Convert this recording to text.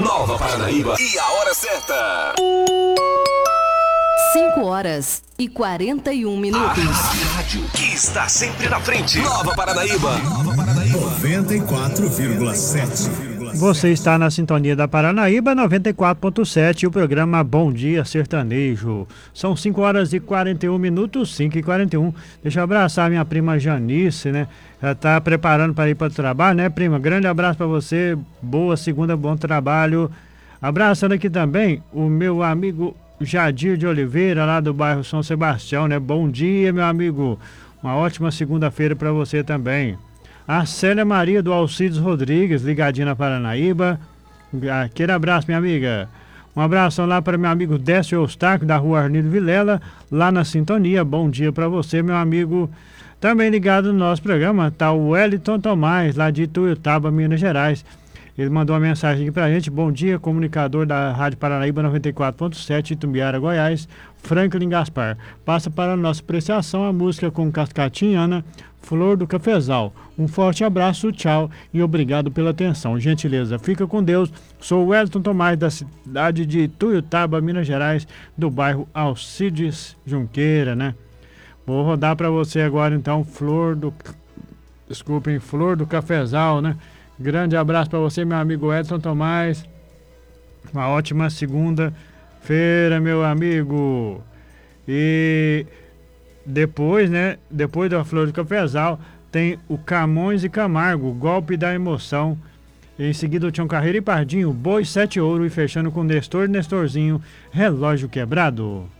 Nova Paranaíba e a hora certa. 5h41. A rádio que está sempre na frente. Nova Paranaíba. 94,7. Você está na sintonia da Paranaíba 94.7 e o programa Bom Dia Sertanejo. São 5h41, 5h41. Deixa eu abraçar minha prima Janice, né? Já tá preparando para ir para o trabalho, né, prima? Grande abraço para você. Boa segunda, bom trabalho. Abraçando aqui também o meu amigo Jadir de Oliveira, lá do bairro São Sebastião, né? Bom dia, meu amigo. Uma ótima segunda-feira para você também. A Célia Maria do Alcides Rodrigues, ligadinha na Paranaíba. Aquele abraço, minha amiga. Um abração lá para meu amigo Décio Eustáquio, da rua Arnido Vilela, lá na sintonia. Bom dia para você, meu amigo. Também ligado no nosso programa, tá o Wellington Tomás, lá de Ituiutaba, Minas Gerais. Ele mandou uma mensagem aqui pra gente. Bom dia, comunicador da Rádio Paranaíba 94.7, Itumbiara, Goiás, Franklin Gaspar. Passa para a nossa apreciação a música com Cascatinhana, Flor do Cafezal. Um forte abraço, tchau e obrigado pela atenção. Gentileza, fica com Deus. Sou o Wellington Tomás, da cidade de Ituiutaba, Minas Gerais, do bairro Alcides Junqueira, né? Vou rodar para você agora então Flor do Cafezal, né? Grande abraço para você, meu amigo Edson Tomás. Uma ótima segunda-feira, meu amigo. E depois, né? Depois da Flor do Cafezal, tem o Camões e Camargo, Golpe da Emoção. Em seguida, o Tião Carreiro e Pardinho, Boi Sete Ouro. E fechando com Nestor e Nestorzinho, Relógio Quebrado.